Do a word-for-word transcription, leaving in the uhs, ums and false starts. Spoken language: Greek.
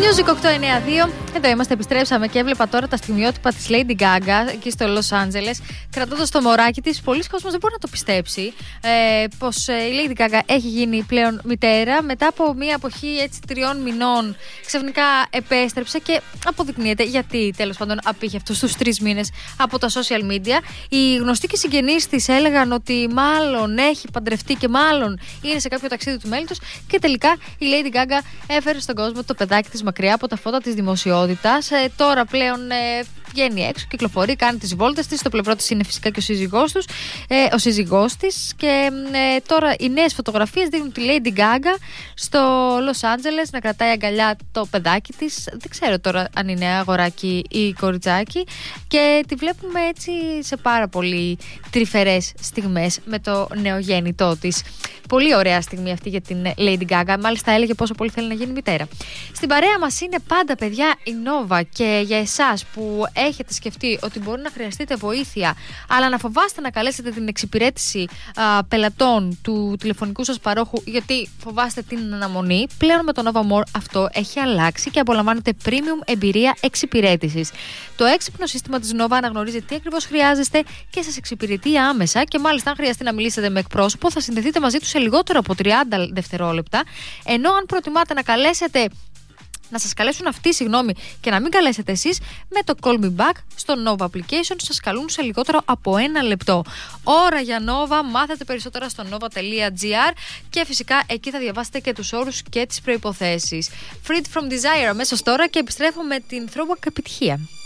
Music οκτώ εννιά δύο. Εδώ είμαστε, επιστρέψαμε και έβλεπα τώρα τα στιγμιότυπα της Lady Gaga εκεί στο Los Angeles, κρατώντας το μωράκι της. Πολλοί κόσμος δεν μπορεί να το πιστέψει ε, πως ε, η Lady Gaga έχει γίνει πλέον μητέρα. Μετά από μία αποχή έτσι τριών μηνών, ξαφνικά επέστρεψε και αποδεικνύεται γιατί τέλος πάντων απήχε αυτούς τους τρεις μήνες από τα social media. Οι γνωστοί και συγγενείς της έλεγαν ότι μάλλον έχει παντρευτεί και μάλλον είναι σε κάποιο ταξίδι του μέλλοντος. Και τελικά η Lady Gaga έφερε στον κόσμο το παιδάκι της μακριά από τα φώτα της δημοσιότητας. Ε, τώρα πλέον ε, βγαίνει έξω, κυκλοφορεί, κάνει τις βόλτες της. Στο πλευρό της είναι φυσικά και ο σύζυγός τους, ε, ο σύζυγός της. Και ε, τώρα οι νέες φωτογραφίες δείχνουν τη Lady Gaga στο Los Angeles να κρατάει αγκαλιά το παιδάκι της. Δεν ξέρω τώρα αν είναι αγοράκι ή κοριτσάκι. Και τη βλέπουμε έτσι σε πάρα πολύ τρυφερές στιγμές με το νεογέννητό της. Πολύ ωραία στιγμή αυτή για την Lady Gaga. Μάλιστα έλεγε πόσο πολύ θέλει να γίνει μητέρα. Στην παρέα μας είναι πάντα, παιδιά, η Nova. Και για εσάς που έχετε σκεφτεί ότι μπορεί να χρειαστείτε βοήθεια, αλλά να φοβάστε να καλέσετε την εξυπηρέτηση α, πελατών του τηλεφωνικού σας παρόχου, γιατί φοβάστε την αναμονή, πλέον με το Nova More αυτό έχει αλλάξει και απολαμβάνετε premium εμπειρία εξυπηρέτησης. Το έξυπνο σύστημα της Nova αναγνωρίζει τι ακριβώς χρειάζεστε και σας εξυπηρετεί άμεσα. Και μάλιστα, αν χρειαστεί να μιλήσετε με εκπρόσωπο, θα συνδεθείτε μαζί του σε λιγότερο από τριάντα δευτερόλεπτα. Ενώ αν προτιμάτε να καλέσετε. Να σας καλέσουν αυτοί, συγγνώμη, και να μην καλέσετε εσείς, με το Call Me Back στο Nova Application σας καλούν σε λιγότερο από ένα λεπτό. Ώρα για Nova, μάθετε περισσότερα στο nova τελεία gr και φυσικά εκεί θα διαβάσετε και τους όρους και τις προϋποθέσεις. Freed from Desire αμέσως τώρα και επιστρέφω με την throwback επιτυχία.